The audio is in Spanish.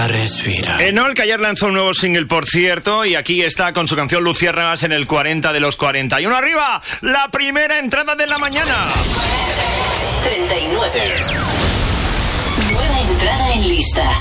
Respira. Enol, que ayer lanzó un nuevo single, por cierto, y aquí está con su canción Luciérnagas en el 40 de los 41. ¡Arriba! La primera entrada de la mañana. 39. Nueva entrada en lista.